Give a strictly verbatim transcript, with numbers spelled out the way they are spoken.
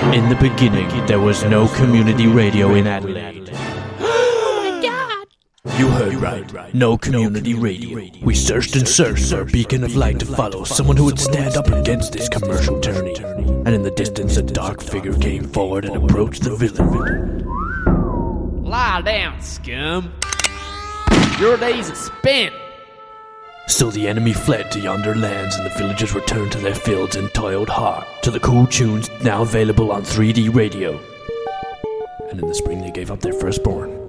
In the beginning, there was no community radio in Adelaide. Oh my god! You heard right. No community radio. We searched and searched for a beacon of light to follow, someone who would stand up against this commercial tyranny. And in the distance, a dark figure came forward and approached the villain. Lie down, scum. Your days are spent. So the enemy fled to yonder lands, and the villagers returned to their fields and toiled hard to the cool tunes now available on three D radio. And in the spring they gave up their firstborn.